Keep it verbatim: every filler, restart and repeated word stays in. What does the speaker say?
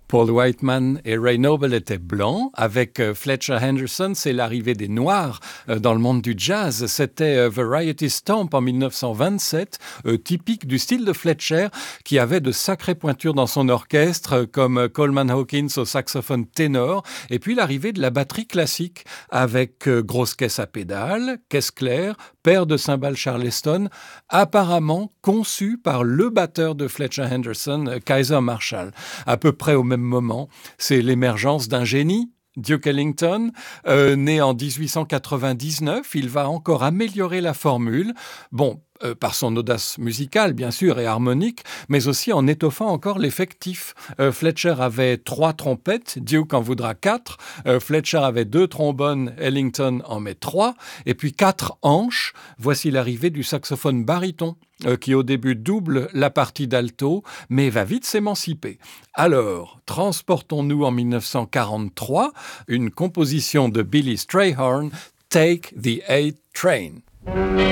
Paul Whiteman et Ray Noble étaient blancs. Avec euh, Fletcher Henderson, c'est l'arrivée des Noirs euh, dans le monde du jazz. C'était euh, Variety Stomp en dix-neuf cent vingt-sept, euh, typique du style de Fletcher, qui avait de sacrées pointures dans son orchestre, euh, comme euh, Coleman Hawkins au saxophone ténor, et puis l'arrivée de la batterie classique, avec euh, grosse caisse à pédales, caisse claire, paire de cymbales Charleston, apparemment conçue par le batteur de Fletcher Henderson, euh, Kaiser Marshall. À peu près au même moment, c'est l'émergence d'un génie, Duke Ellington, euh, né en dix-huit cent quatre-vingt-dix-neuf. Il va encore améliorer la formule. Bon, Euh, par son audace musicale, bien sûr, et harmonique, mais aussi en étoffant encore l'effectif. Euh, Fletcher avait trois trompettes, Duke en voudra quatre. Euh, Fletcher avait deux trombones, Ellington en met trois. Et puis quatre hanches. Voici l'arrivée du saxophone baryton, euh, qui au début double la partie d'alto, mais va vite s'émanciper. Alors, transportons-nous en dix-neuf cent quarante-trois, une composition de Billy Strayhorn, Take the Eight Train.